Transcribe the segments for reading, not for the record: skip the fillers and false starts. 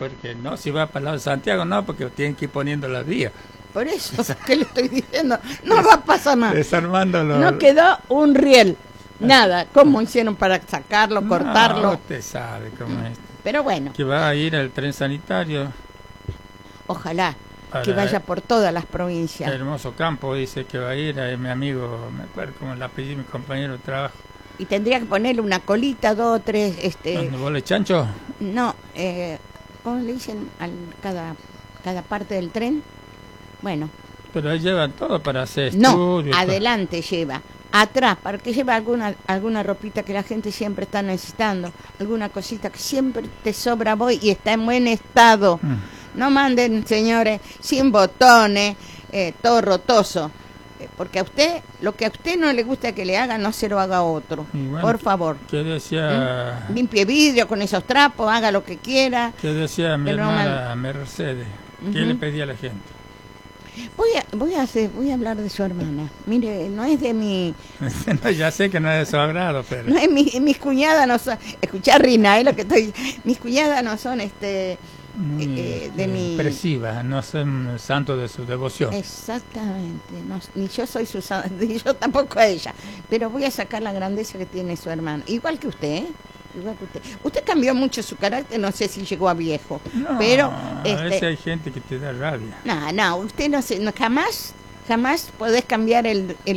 porque no, si va para el lado de Santiago, no, porque tienen que ir poniendo las vías. Por eso, ¿qué le estoy diciendo? No va a pasar más. Desarmándolo. No quedó un riel, nada. ¿Cómo hicieron para sacarlo, cortarlo? No, usted sabe cómo es. Pero bueno. Que va a ir al tren sanitario. Ojalá que vaya por todas las provincias. Hermoso Campo dice que va a ir, mi amigo, me acuerdo como el apellido de mi compañero de trabajo. Y tendría que ponerle una colita, 2 o 3, ¿Vole chancho? No, ¿cómo le dicen a cada parte del tren? Bueno. Pero ahí llevan todo para hacer estudios. No, adelante lleva. Atrás, para que lleve alguna ropita que la gente siempre está necesitando, alguna cosita que siempre te sobra vos y está en buen estado. No manden, señores, sin botones, todo rotoso. Porque a usted, lo que a usted no le gusta que le haga, no se lo haga a otro. Bueno, por favor. ¿Qué decía? Limpie vidrio con esos trapos, haga lo que quiera. ¿Qué decía mi hermana Mercedes? ¿Qué le pedía a la gente? Voy a hablar de su hermana. Mire, no es de mi... No, ya sé que no es de su agrado, pero... No es mis cuñadas no son... Escuchá, Rina, es lo que estoy... Mis cuñadas no son de mi... Expresivas, no son santos de su devoción. Exactamente. No, ni yo soy su santa, ni yo tampoco a ella. Pero voy a sacar la grandeza que tiene su hermana. Igual que usted, ¿eh? Igual que usted. Usted cambió mucho su carácter, no sé si llegó a viejo, no, pero a veces hay gente que te da rabia. No, usted jamás podés cambiar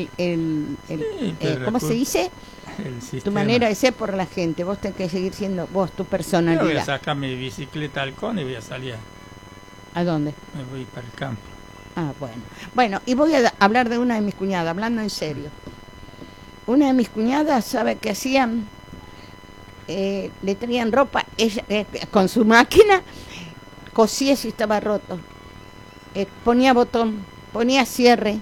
¿cómo se dice? Tu manera de ser por la gente. Vos tenés que seguir siendo vos, tu personalidad. Yo voy a sacar mi bicicleta al Halcón y voy a salir. ¿A dónde? Me voy para el campo. Ah, bueno, y voy a hablar de una de mis cuñadas, hablando en serio. Una de mis cuñadas, ¿sabe qué hacían? Le traían ropa, ella con su máquina cosía si estaba roto, ponía botón, ponía cierre,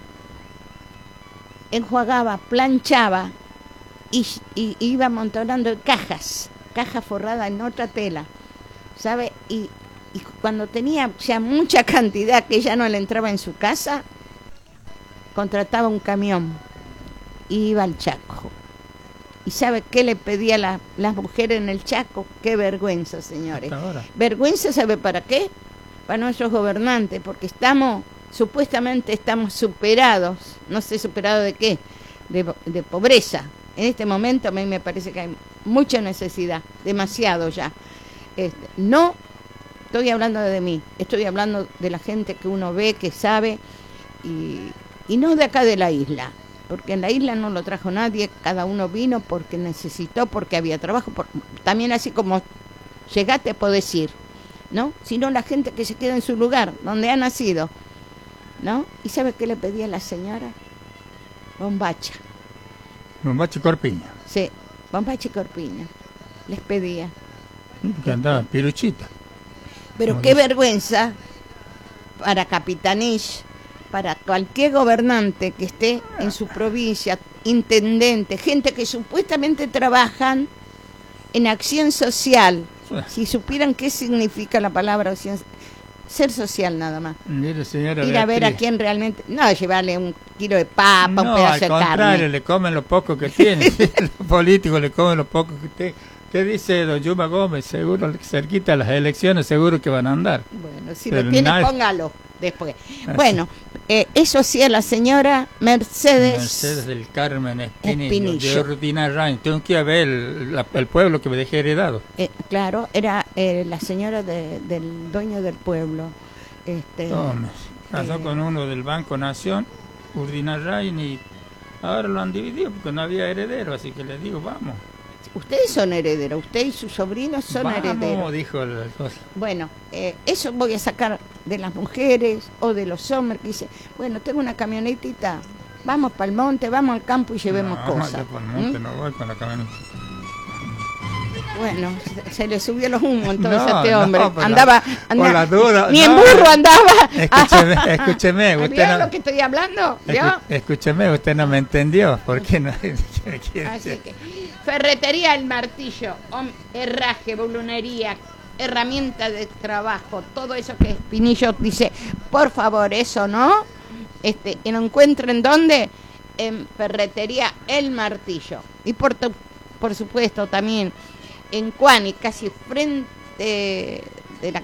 enjuagaba, planchaba y iba amontonando cajas forradas en otra tela, ¿sabe? Y cuando tenía ya mucha cantidad que ella no le entraba en su casa, contrataba un camión y iba al Chaco. ¿Y sabe qué le pedía a las mujeres en el Chaco? ¡Qué vergüenza, señores! Vergüenza, ¿sabe para qué? Para nuestros gobernantes, porque supuestamente estamos superados. No sé, ¿superados de qué? De pobreza. En este momento a mí me parece que hay mucha necesidad, demasiado ya. No estoy hablando de mí, estoy hablando de la gente que uno ve, que sabe, y no de acá de la isla. Porque en la isla no lo trajo nadie, cada uno vino porque necesitó, porque había trabajo, también así como llegaste podés ir, ¿no? Sino la gente que se queda en su lugar, donde ha nacido, ¿no? ¿Y sabe qué le pedía a la señora? Bombacha. Bombacha y corpiña. Sí, bombacha y corpiña. Les pedía. Que andaba piruchita. Pero qué vergüenza para Capitanich, para cualquier gobernante que esté en su provincia, intendente, gente que supuestamente trabajan en acción social. Si supieran qué significa la palabra acción, ser social nada más. Mire, señora ir a ver a quién realmente, no llevarle un kilo de papa, un pedazo de carne. Al contrario, le comen lo poco que tiene. Los políticos le comen lo poco que tiene. ¿Qué dice don Yuma Gómez? Seguro, cerquita de las elecciones, seguro que van a andar. Bueno, si lo tiene, póngalo después. Bueno, eso sí, a la señora Mercedes del Carmen Espinillo, de Urdinarrain. Tengo que ir a ver el pueblo que me dejé heredado. Claro, era la señora del dueño del pueblo. Casó con uno del Banco Nación, Urdinarrain, y ahora lo han dividido porque no había heredero, así que les digo, vamos. Ustedes son herederos, usted y sus sobrinos son herederos. Dijo el... Bueno, eso voy a sacar de las mujeres o de los hombres que dicen, bueno, tengo una camionetita, vamos para el monte, vamos al campo y llevemos cosas. Yo por el monte no voy con la camioneta. Bueno, se le subió los humos entonces a este hombre. Andaba por la duda, ni en burro andaba. Escúcheme. ¿Usted no, lo que estoy hablando? Escúcheme, usted no me entendió. ¿Por qué no? Así que, Ferretería El Martillo, herraje, bolunería, herramienta de trabajo, todo eso que Espinillo dice, por favor, eso no. Y lo encuentren ¿dónde? En Ferretería El Martillo. Y por supuesto también en Cuani, casi frente